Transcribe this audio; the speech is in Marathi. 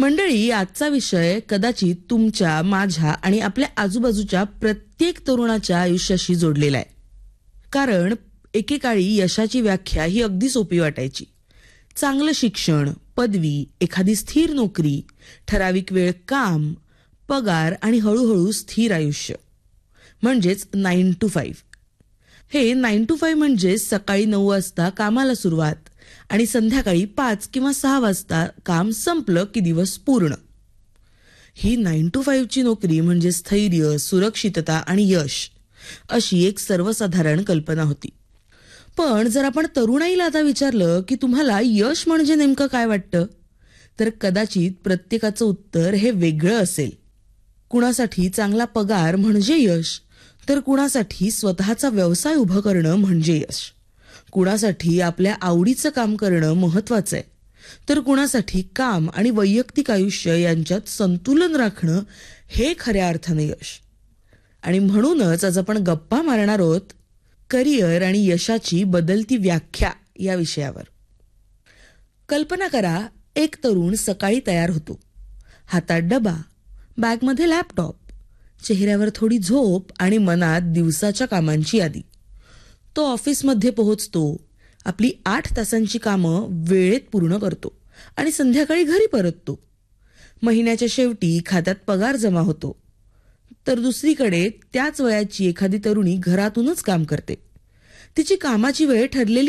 मंडळी, आजचा विषय कदाचित तुमच्या, माझ्या आणि आपल्या आजूबाजूच्या प्रत्येक तरुणाच्या आयुष्याशी जोडलेला आहे. कारण एकेकाळी यशाची व्याख्या ही अगदी सोपी वाटायची. चांगलं शिक्षण, पदवी, एखादी स्थिर नोकरी, ठराविक वेळ काम, पगार आणि हळूहळू स्थिर आयुष्य म्हणजेच 9 to 5. हे 9 to 5 म्हणजे सकाळी 9 वाजता कामाला सुरुवात आणि संध्याकाळी 5 किंवा 6 वाजता काम संपलं की दिवस पूर्ण. ही 9 to 5 ची नोकरी म्हणजे स्थैर्य, सुरक्षितता आणि यश अशी एक सर्वसाधारण कल्पना होती. पण जर आपण तरुणाईला आता विचारलं की तुम्हाला यश म्हणजे नेमकं काय वाटतं, तर कदाचित प्रत्येकाचं उत्तर हे वेगळं असेल. कुणासाठी चांगला पगार म्हणजे यश, तर कुणासाठी स्वतःचा व्यवसाय उभं करणं म्हणजे यश. कुणासाठी आपल्या आवडीचं काम करणं महत्वाचं आहे, तर कुणासाठी काम आणि वैयक्तिक आयुष्य यांच्यात संतुलन राखणं हे खऱ्या अर्थाने यश. आणि म्हणूनच आज आपण गप्पा मारणार आहोत करिअर आणि यशाची बदलती व्याख्या या विषयावर. कल्पना करा, एक तरुण सकाळी तयार होतो. हातात डबा, बॅगमध्ये लॅपटॉप, चेहऱ्यावर थोडी झोप आणि मनात दिवसाच्या कामांची यादी. तो ऑफिसमध्ये पोहोचतो, आपली 8 तासांची कामं वेळेत पूर्ण करतो आणि संध्याकाळी घरी परततो. महिन्याच्या शेवटी खात्यात पगार जमा होतो. तर दुसरीकडे त्याच वयाची एखादी तरुणी घरातूनच काम करते. तिची कामाची वेळ ठरलेली